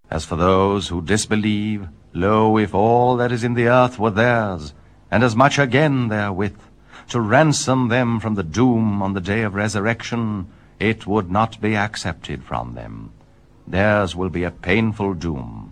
As for those who disbelieve, lo, if all that is in the earth were theirs, and as much again therewith, to ransom them from the doom on the day of resurrection, it would not be accepted from them. Theirs will be a painful doom.